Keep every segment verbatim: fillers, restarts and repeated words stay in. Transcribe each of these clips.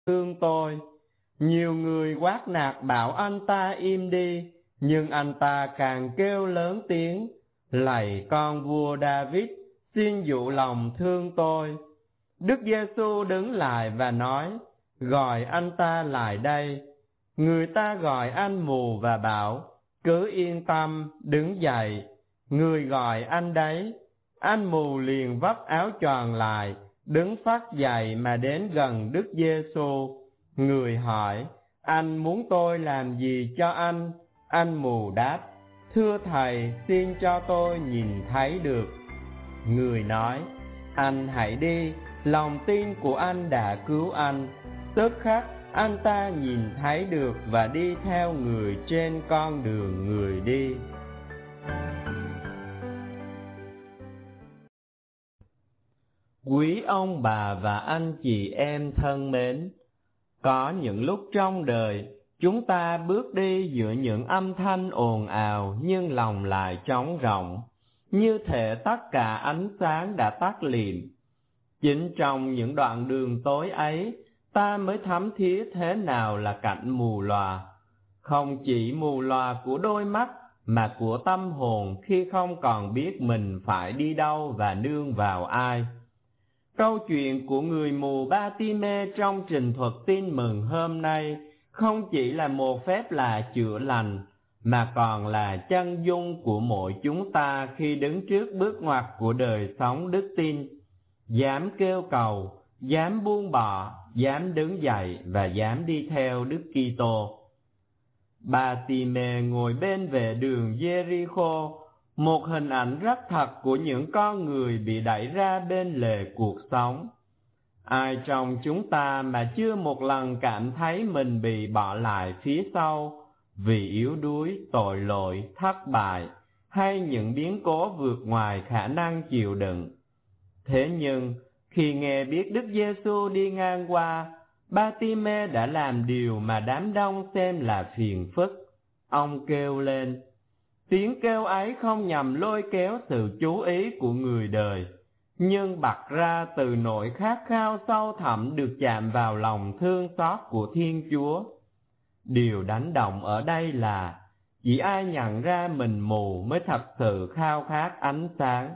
thương tôi. Nhiều người quát nạt bảo anh ta im đi, nhưng anh ta càng kêu lớn tiếng: lạy con vua David, xin dụ lòng thương tôi. Đức Giêsu đứng lại và nói: gọi anh ta lại đây. Người ta gọi anh mù và bảo: cứ yên tâm, đứng dậy. Người gọi anh đấy. Anh mù liền vấp áo choàng lại, đứng phắt dậy mà đến gần Đức Giêsu. Người hỏi: anh muốn tôi làm gì cho anh? Anh mù đáp: thưa thầy, xin cho tôi nhìn thấy được. Người nói: anh hãy đi, lòng tin của anh đã cứu anh. Tức khắc anh ta nhìn thấy được và đi theo người trên con đường người đi. Quý ông bà và anh chị em thân mến, có những lúc trong đời chúng ta bước đi giữa những âm thanh ồn ào nhưng lòng lại trống rỗng, như thể tất cả ánh sáng đã tắt lịm. Chính trong những đoạn đường tối ấy, ta mới thấm thía thế nào là cảnh mù lòa. Không chỉ mù lòa của đôi mắt, mà của tâm hồn khi không còn biết mình phải đi đâu và nương vào ai. Câu chuyện của người mù Ba-ti-mê trong trình thuật tin mừng hôm nay không chỉ là một phép lạ chữa lành, mà còn là chân dung của mỗi chúng ta khi đứng trước bước ngoặt của đời sống đức tin. Dám kêu cầu, dám buông bỏ, dám đứng dậy và dám đi theo Đức Kitô. Ba-ti-mê ngồi bên vệ đường Giê-ri-khô, một hình ảnh rất thật của những con người bị đẩy ra bên lề cuộc sống. Ai trong chúng ta mà chưa một lần cảm thấy mình bị bỏ lại phía sau vì yếu đuối, tội lỗi, thất bại hay những biến cố vượt ngoài khả năng chịu đựng? Thế nhưng khi nghe biết Đức Giêsu đi ngang qua, Ba-ti-mê đã làm điều mà đám đông xem là phiền phức. Ông kêu lên. Tiếng kêu ấy không nhằm lôi kéo sự chú ý của người đời, nhưng bật ra từ nỗi khát khao sâu thẳm được chạm vào lòng thương xót của Thiên Chúa. Điều đánh động ở đây là chỉ ai nhận ra mình mù mới thật sự khao khát ánh sáng.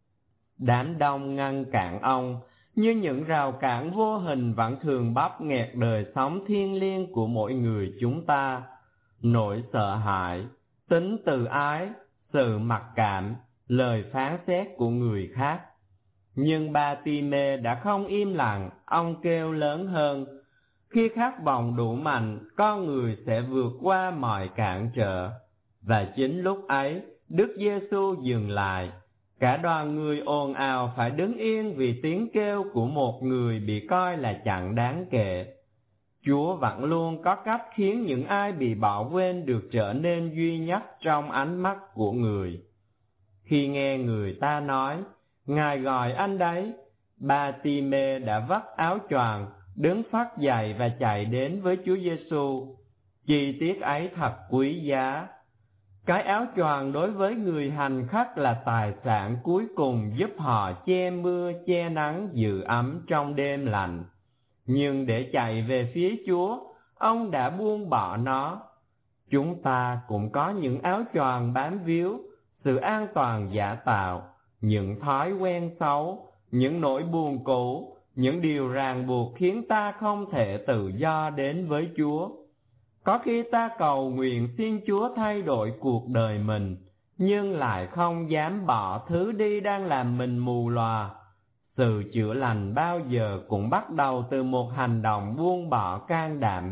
Đám đông ngăn cản ông, như những rào cản vô hình vẫn thường bóp nghẹt đời sống thiêng liêng của mỗi người chúng ta. Nỗi sợ hãi, tính từ ái, sự mặc cảm, lời phán xét của người khác. Nhưng Ba-ti-mê đã không im lặng, ông kêu lớn hơn. Khi khát vọng đủ mạnh, con người sẽ vượt qua mọi cản trở. Và chính lúc ấy, Đức Giêsu dừng lại. Cả đoàn người ồn ào phải đứng yên vì tiếng kêu của một người bị coi là chẳng đáng kể. Chúa vẫn luôn có cách khiến những ai bị bỏ quên được trở nên duy nhất trong ánh mắt của người. Khi nghe người ta nói, Ngài gọi anh đấy, Ba-ti-mê đã vắt áo choàng, đứng phắt dậy và chạy đến với Chúa Giêsu. Chi tiết ấy thật quý giá. Cái áo choàng đối với người hành khất là tài sản cuối cùng giúp họ che mưa, che nắng, giữ ấm trong đêm lạnh. Nhưng để chạy về phía Chúa, ông đã buông bỏ nó. Chúng ta cũng có những áo choàng bám víu, sự an toàn giả tạo, những thói quen xấu, những nỗi buồn cũ, những điều ràng buộc khiến ta không thể tự do đến với Chúa. Có khi ta cầu nguyện xin Chúa thay đổi cuộc đời mình, nhưng lại không dám bỏ thứ đi đang làm mình mù lòa. Sự chữa lành bao giờ cũng bắt đầu từ một hành động buông bỏ can đảm.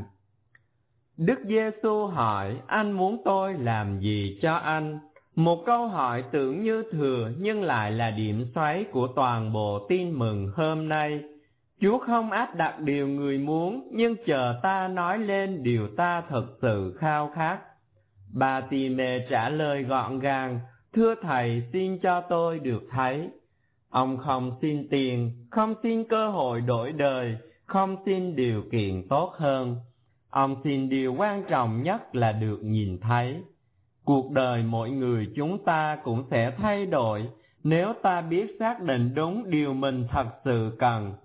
Đức Giêsu hỏi, anh muốn tôi làm gì cho anh? Một câu hỏi tưởng như thừa nhưng lại là điểm xoáy của toàn bộ tin mừng hôm nay. Chúa không áp đặt điều người muốn, nhưng chờ ta nói lên điều ta thực sự khao khát. Ba-ti-mê trả lời gọn gàng, thưa Thầy, xin cho tôi được thấy. Ông không xin tiền, không xin cơ hội đổi đời, không xin điều kiện tốt hơn. Ông xin điều quan trọng nhất là được nhìn thấy. Cuộc đời mỗi người chúng ta cũng sẽ thay đổi nếu ta biết xác định đúng điều mình thật sự cần.